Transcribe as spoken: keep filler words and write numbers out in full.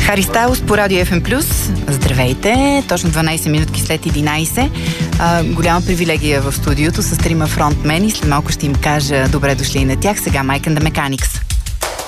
Хари Стайлс по Радио Еф Ем Плюс. Здравейте! Точно дванайсет минутки след единайсет. А, голяма привилегия в студиото с трима фронтмени. След малко ще им кажа добре дошли и на тях. Сега Mike and the Mechanics.